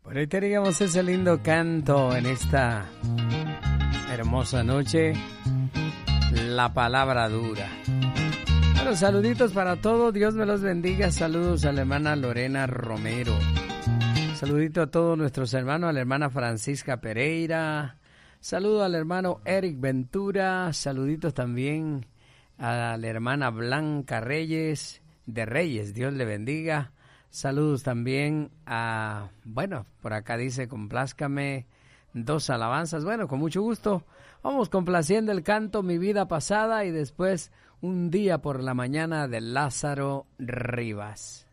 Bueno, y teníamos ese lindo canto en esta hermosa noche, La Palabra Dura. Bueno, saluditos para todos, Dios me los bendiga. Saludos a la hermana Lorena Romero. Saludito a todos nuestros hermanos, a la hermana Francisca Pereira. Saludo al hermano Eric Ventura. Saluditos también a la hermana Blanca Reyes, de Reyes, Dios le bendiga. Saludos también a, bueno, por acá dice, complázcame 2 alabanzas. Bueno, con mucho gusto. Vamos complaciendo el canto Mi Vida Pasada y después Un Día por la Mañana de Lázaro Rivas.